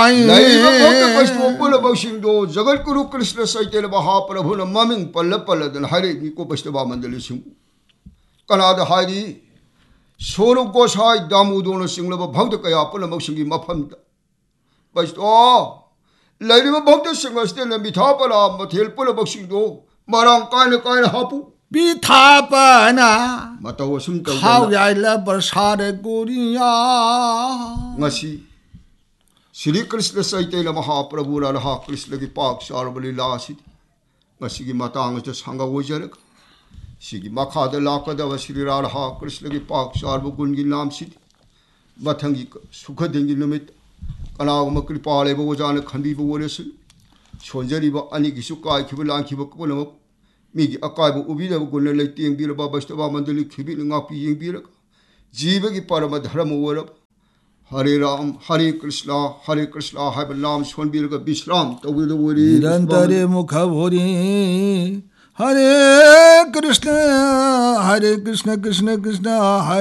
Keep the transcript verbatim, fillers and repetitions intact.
ꯀꯥꯏ ꯂꯩꯔꯤꯕ ꯚꯛꯇ ꯕꯩꯁꯅꯣ ꯄꯨꯝꯅꯃꯛꯁꯤꯡꯗꯣ ꯖꯒꯠꯒꯨꯔꯨ ꯀ꯭ꯔꯤꯁꯅ ꯆꯩꯇꯟꯌ ꯃꯍꯥꯄ꯭ꯔꯚꯨꯅ ꯃꯃꯤꯡ ꯄꯜꯂ ꯄꯜꯂꯗꯅ ꯍꯥꯏꯔꯛꯏꯅꯤꯀꯣ ꯕꯩꯁꯅꯕ ꯃꯟꯗꯂꯤꯁꯤꯡ ꯀꯅꯥꯗ ꯍꯥꯏꯔꯤ ꯁꯣꯔꯨꯞ ꯒꯣꯁꯥꯏ ꯗꯥꯃꯣꯗꯣꯔꯅ ꯆꯤꯡꯂꯕ ꯚꯛꯇ ꯀꯌꯥ ꯄꯨꯝꯅꯃꯛꯁꯤꯡꯒꯤ ꯃꯐꯝꯗ ꯕꯩꯁꯅꯣ ꯂꯩꯔꯤꯕ ꯚꯛꯇꯁꯤꯡ ꯑꯁꯤꯗ ꯃꯤꯊꯥ ꯄꯂꯥ ꯃꯊꯦꯜ ꯄꯨꯝꯅꯃꯛꯁꯤꯡꯗꯣ ꯃꯔꯥꯡ ꯀꯥꯏꯅ ꯀꯥꯏꯅ ꯍꯥꯞꯄꯨ ꯄꯤꯊꯥꯄꯅ ꯃꯇꯧ ꯑꯁꯨꯝ ꯈꯥꯎ ꯇꯧꯗꯅ ꯌꯥꯏꯂ ꯕꯔꯁꯥꯗ ꯒꯣꯔꯤꯌꯥ ngasi Sri Krishna Chaitanya Mahaprabhu Radha Krishna ki pak sarva lila asidi ngasi ki matang cha sanga ojarak sigi makhada lakada Sri Radha Krishna ki pak sarva gun gi naam sidi mathangi sukha dengi numit kana ma kripale bo jana khandi bo oresu chonjari ba ani gi sukai ki bulan ki bo kono mi gi akai bo ubi da gun le tieng bi ba bastava mandali khibi nga pi yeng bi ra jiva ki parama dharma ora Hare Ram, Hare Krishna, Hare Krishna, Hare Ram, Shwanbir ka Bishram, Tawil Wari, Nirantare mukha bhori, Hare Krishna, Hare Krishna, Krishna Krishna, Hare